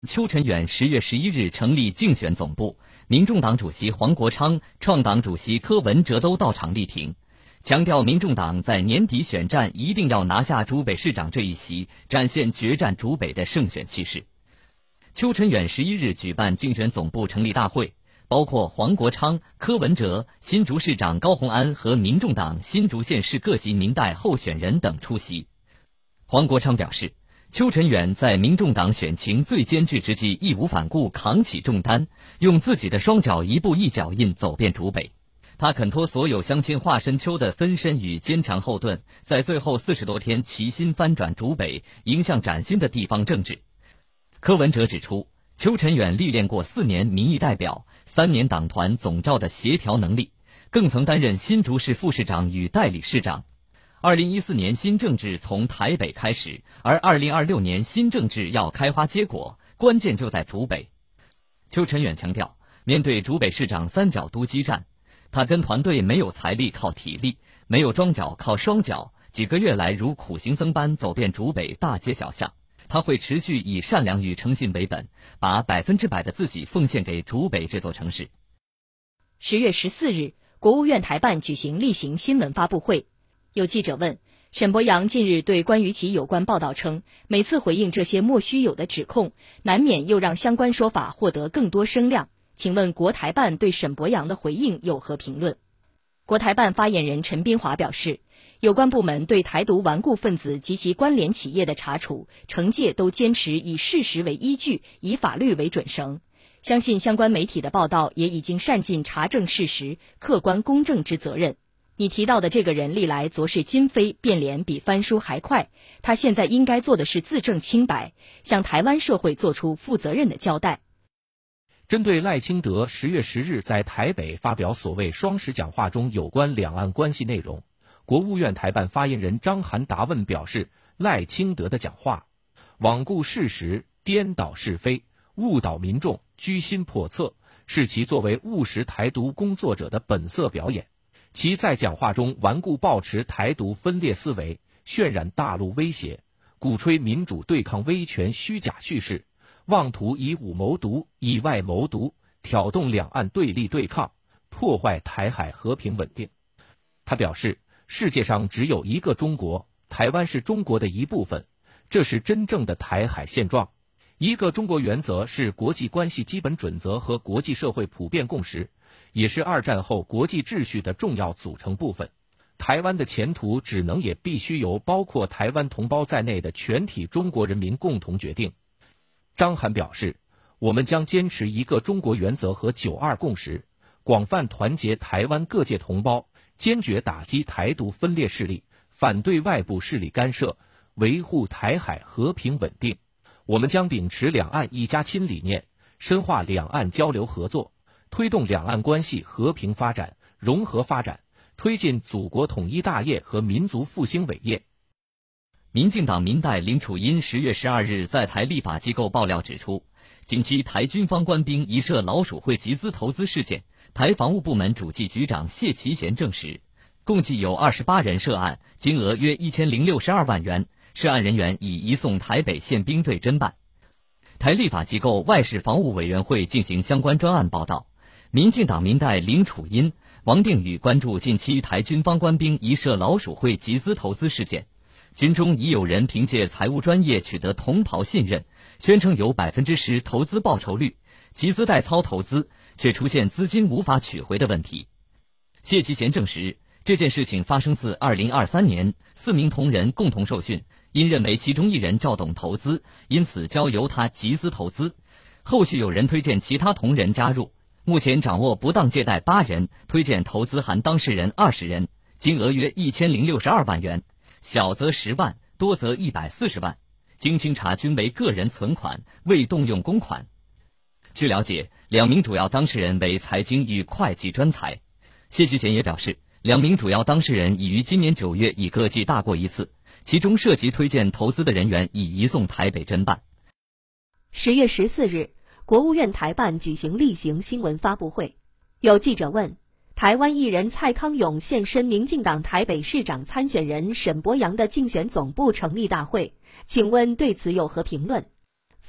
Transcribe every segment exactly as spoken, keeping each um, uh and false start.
邱臣远十月十一日成立竞选总部，民众党主席黄国昌、创党主席柯文哲都到场力挺，强调民众党在年底选战一定要拿下竹北市长这一席，展现决战竹北的胜选气势。邱臣远十一日举办竞选总部成立大会，包括黄国昌、柯文哲、新竹市长高虹安和民众党新竹县市各级民代候选人等出席。黄国昌表示，邱臣远在民众党选情最艰巨之际义无反顾扛起重担，用自己的双脚一步一脚印走遍竹北。他肯托所有乡亲华深秋的分身与坚强后盾，在最后四十多天齐心翻转竹北，迎向崭新的地方政治。柯文哲指出，邱臣远历练过四年民意代表、三年党团总召的协调能力，更曾担任新竹市副市长与代理市长。二零一四年新政治从台北开始，而二零二六年新政治要开花结果，关键就在竹北。邱臣远强调，面对竹北市长三角都激战，他跟团队没有财力靠体力，没有庄脚靠双脚，几个月来如苦行僧般走遍竹北大街小巷。他会持续以善良与诚信为本，把百分之百的自己奉献给竹北这座城市。 十月十四日，国务院台办举行例行新闻发布会。有记者问，沈伯洋近日对关于其有关报道称，每次回应这些莫须有的指控，难免又让相关说法获得更多声量。请问国台办对沈伯洋的回应有何评论？国台办发言人陈斌华表示，有关部门对台独顽固分子及其关联企业的查处、惩戒都坚持以事实为依据，以法律为准绳。相信相关媒体的报道也已经善尽查证事实、客观公正之责任。你提到的这个人历来昨是今非，变脸比翻书还快，他现在应该做的是自证清白，向台湾社会做出负责任的交代。 针对赖清德十月十日在台北发表所谓双十讲话中有关两岸关系内容，国务院台办发言人张涵答问表示，赖清德的讲话罔顾事实、颠倒是非、误导民众、居心叵测，是其作为务实台独工作者的本色表演。其在讲话中顽固抱持台独分裂思维，渲染大陆威胁，鼓吹民主对抗威权虚假叙事，妄图以武谋独、以外谋独，挑动两岸对立对抗，破坏台海和平稳定。他表示，世界上只有一个中国，台湾是中国的一部分，这是真正的台海现状。一个中国原则是国际关系基本准则和国际社会普遍共识，也是二战后国际秩序的重要组成部分。台湾的前途只能也必须由包括台湾同胞在内的全体中国人民共同决定。张涵表示，我们将坚持一个中国原则和九二共识，广泛团结台湾各界同胞，坚决打击台独分裂势力，反对外部势力干涉，维护台海和平稳定。我们将秉持两岸一家亲理念，深化两岸交流合作，推动两岸关系和平发展、融合发展，推进祖国统一大业和民族复兴伟业。 民进党民代林楚茵十月十二日在台立法机构爆料指出，近期台军方官兵疑涉老鼠会集资投资事件，台防务部门主计局长谢其贤证实，共计有二十八人涉案，金额约一千零六十二万元，涉案人员已移送台北县兵队侦办。台立法机构外事防务委员会进行相关专案报道，民进党民代林楚茵、王定宇关注近期台军方官兵疑涉老鼠会集资投资事件，军中已有人凭借财务专业取得同袍信任，宣称有百分之十投资报酬率，集资代操投资，却出现资金无法取回的问题。谢其贤证实，这件事情发生自二零二三年，四名同仁共同受训，因认为其中一人较懂投资，因此交由他集资投资。后续有人推荐其他同仁加入，目前掌握不当借贷八人，推荐投资含当事人二十人，金额约一千零六十二万元，小则十万，多则一百四十万。经清查均为个人存款，未动用公款。据了解，两名主要当事人为财经与会计专才。谢其贤也表示，两名主要当事人已于今年九月已各记大过一次，其中涉及推荐投资的人员已移送台北侦办。 十月十四日，国务院台办举行例行新闻发布会，有记者问，台湾艺人蔡康永现身民进党台北市长参选人沈伯洋的竞选总部成立大会，请问对此有何评论？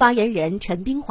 发言人陈冰华